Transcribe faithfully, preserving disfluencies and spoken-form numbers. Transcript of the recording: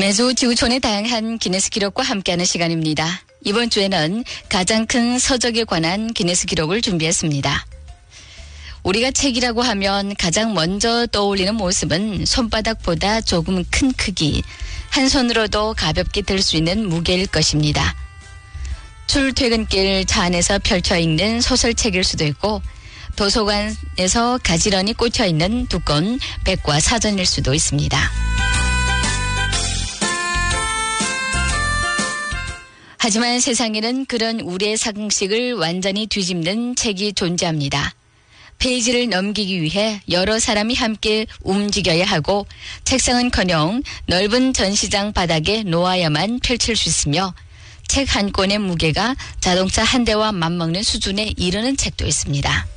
매주 지구촌의 다양한 기네스 기록과 함께하는 시간입니다. 이번 주에는 가장 큰 서적에 관한 기네스 기록을 준비했습니다. 우리가 책이라고 하면 가장 먼저 떠올리는 모습은 손바닥보다 조금 큰 크기, 한 손으로도 가볍게 들 수 있는 무게일 것입니다. 출퇴근길 차 안에서 펼쳐 읽는 소설책일 수도 있고 도서관에서 가지런히 꽂혀 있는 두꺼운 백과 사전일 수도 있습니다. 하지만 세상에는 그런 우리의 상식을 완전히 뒤집는 책이 존재합니다. 페이지를 넘기기 위해 여러 사람이 함께 움직여야 하고 책상은커녕 넓은 전시장 바닥에 놓아야만 펼칠 수 있으며 책 한 권의 무게가 자동차 한 대와 맞먹는 수준에 이르는 책도 있습니다.